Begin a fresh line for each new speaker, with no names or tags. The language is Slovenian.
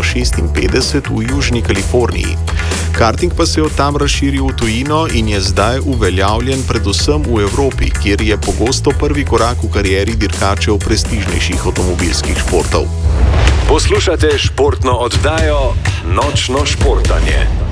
56 v Južni Kaliforniji. Karting pa se je od tam razširil v tujino in je zdaj uveljavljen predvsem v Evropi, kjer je pogosto prvi korak v karieri dirkačev prestižnejših avtomobilskih športov.
Poslušate športno oddajo Nočno športanje.